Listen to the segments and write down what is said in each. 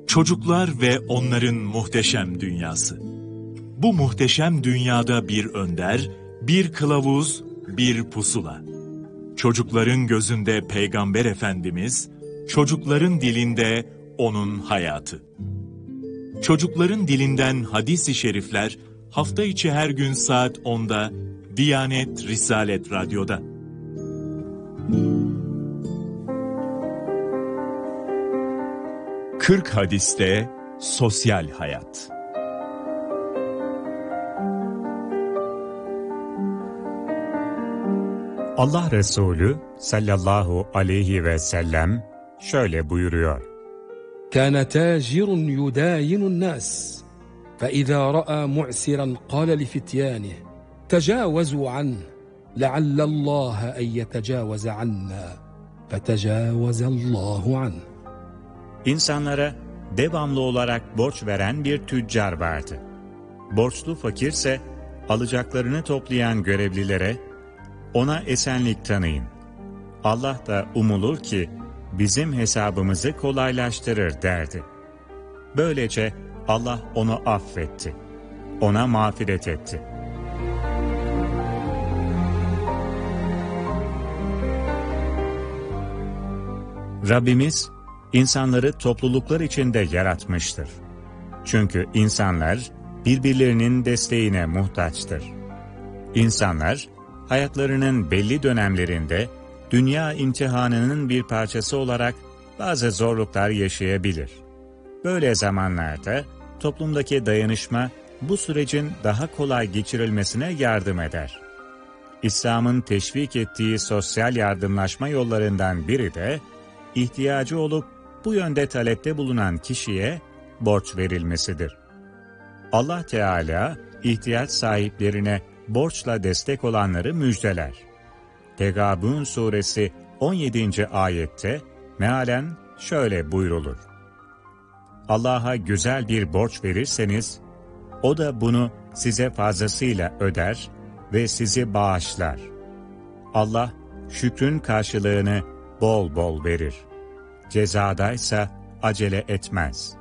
Çocuklar ve onların muhteşem dünyası. Bu muhteşem dünyada bir önder, bir kılavuz, bir pusula. Çocukların gözünde Peygamber Efendimiz, çocukların dilinde onun hayatı. Çocukların dilinden hadis-i şerifler hafta içi her gün saat 10'da Diyanet Risalet Radyo'da. Kırk hadiste sosyal hayat. Allah Resulü sallallahu aleyhi ve sellem şöyle buyuruyor. كان تاجر يداين الناس فإذا رأى معسرا قال لفتيانه تجاوزوا عنه لعل الله أن يتجاوز عنا فتجاوز الله عنه. İnsanlara devamlı olarak borç veren bir tüccar vardı. Borçlu fakirse alacaklarını toplayan görevlilere ona esenlik tanıyın. Allah da umulur ki bizim hesabımızı kolaylaştırır derdi. Böylece Allah onu affetti. Ona mağfiret etti. Rabbimiz insanları topluluklar içinde yaratmıştır. Çünkü insanlar birbirlerinin desteğine muhtaçtır. İnsanlar hayatlarının belli dönemlerinde dünya imtihanının bir parçası olarak bazı zorluklar yaşayabilir. Böyle zamanlarda toplumdaki dayanışma bu sürecin daha kolay geçirilmesine yardım eder. İslam'ın teşvik ettiği sosyal yardımlaşma yollarından biri de ihtiyacı olup bu yönde talepte bulunan kişiye borç verilmesidir. Allah Teala ihtiyaç sahiplerine borçla destek olanları müjdeler. Tegabun suresi 17. ayette mealen şöyle buyrulur. Allah'a güzel bir borç verirseniz, o da bunu size fazlasıyla öder ve sizi bağışlar. Allah şükrün karşılığını bol bol verir. Cezadaysa acele etmez.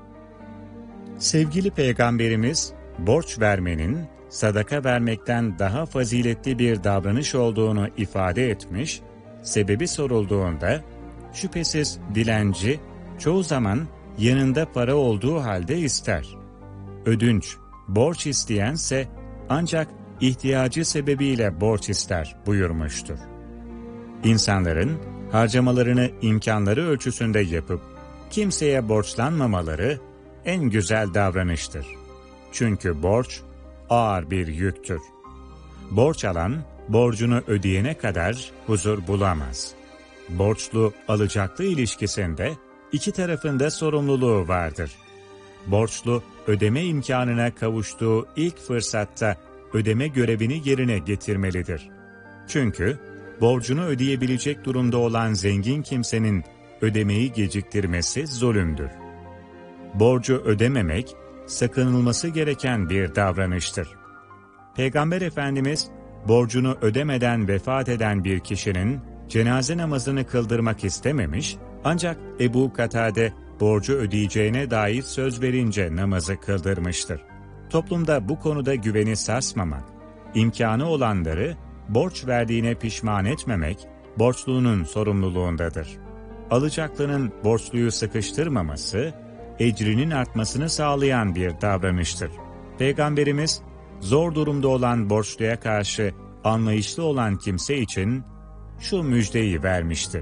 Sevgili Peygamberimiz, borç vermenin sadaka vermekten daha faziletli bir davranış olduğunu ifade etmiş, sebebi sorulduğunda, şüphesiz dilenci çoğu zaman yanında para olduğu halde ister. Ödünç, borç isteyense ancak ihtiyacı sebebiyle borç ister buyurmuştur. İnsanların harcamalarını imkanları ölçüsünde yapıp kimseye borçlanmamaları en güzel davranıştır. Çünkü borç ağır bir yüktür. Borç alan, borcunu ödeyene kadar huzur bulamaz. Borçlu alacaklı ilişkisinde iki tarafında sorumluluğu vardır. Borçlu, ödeme imkanına kavuştuğu ilk fırsatta ödeme görevini yerine getirmelidir. Çünkü borcunu ödeyebilecek durumda olan zengin kimsenin ödemeyi geciktirmesi zulümdür. Borcu ödememek, sakınılması gereken bir davranıştır. Peygamber Efendimiz, borcunu ödemeden vefat eden bir kişinin cenaze namazını kıldırmak istememiş, ancak Ebu Katade borcu ödeyeceğine dair söz verince namazı kıldırmıştır. Toplumda bu konuda güveni sarsmamak, imkanı olanları borç verdiğine pişman etmemek, borçlunun sorumluluğundadır. Alacaklının borçluyu sıkıştırmaması, ecrinin artmasını sağlayan bir davranıştır. Peygamberimiz, zor durumda olan borçluya karşı anlayışlı olan kimse için şu müjdeyi vermiştir.